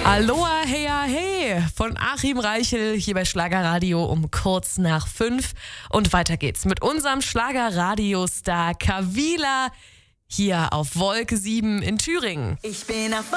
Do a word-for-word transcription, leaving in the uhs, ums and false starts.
Aloha, heya, hey von Achim Reichel hier bei Schlagerradio um kurz nach fünf. Und weiter geht's mit unserem Schlagerradiostar Kavila hier auf Wolke sieben in Thüringen. Ich bin auf